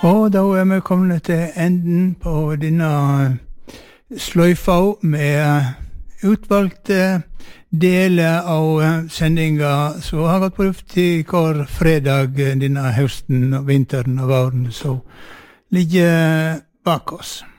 Og da vi kommet til enden på denne sløyfa med utvalgte deler av sendinga som har gått på luft i hver fredag denne høsten, vinteren og våren som ligger bak oss.